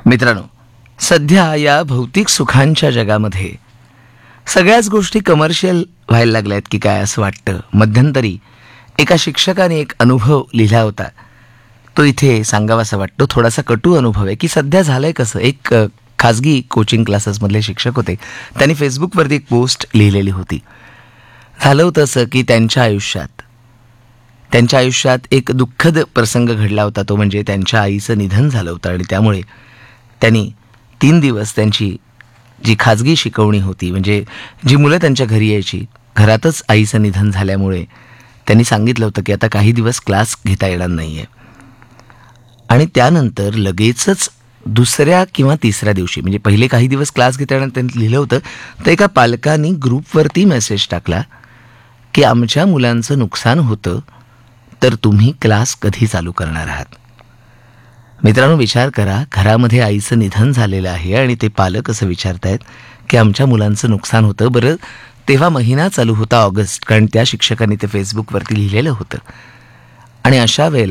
मित्रांनो, सध्या या भौतिक सुखांच्या जगामध्ये सगळ्याच गोष्टी कमर्शियल व्हायला लागल्यात की काय असं वाटतं. मध्यंतरी एका शिक्षकाने एक अनुभव लिहिला होता, तो इथे सांगावासा वाटतो. थोडासा कटू अनुभव आहे की सध्या झालंय कसं. एक खाजगी कोचिंग क्लासेसमधले शिक्षक होते. त्यांनी फेसबुकवरती एक पोस्ट लिहिलेली होती. झालं होतं असं की त्यांच्या आयुष्यात एक दुःखद प्रसंग घडला होता. तो म्हणजे त्यांच्या आईचं निधन झालं होतं आणि त्यामुळे त्यांनी 3 दिवस त्यांची जी खाजगी शिकवणी होती, म्हणजे जी मुलं त्यांच्या घरी यायची, घरातच आईचं निधन झाल्यामुळे त्यांनी सांगितलं होतं की आता काही दिवस क्लास घेता येणार नाही आहे. आणि त्यानंतर लगेचच दुसऱ्या किंवा तिसऱ्या दिवशी, म्हणजे पहिले काही दिवस क्लास घेता येणार त्यांनी लिहिलं होतं, तर एका पालकांनी ग्रुपवरती मेसेज टाकला की आमच्या मुलांचं नुकसान होतं, तर तुम्ही क्लास कधी चालू करणार आहात. मित्रांनो, विचार करा, घरामध्ये आईचं निधन झालेलं आहे आणि ते पालक असं विचारतायत की आमच्या मुलांचं नुकसान होतं. बरं, तेव्हा महिना चालू होता ऑगस्ट, कारण त्या शिक्षकांनी ते फेसबुकवरती लिहिलेलं होतं. आणि अशा वेळेला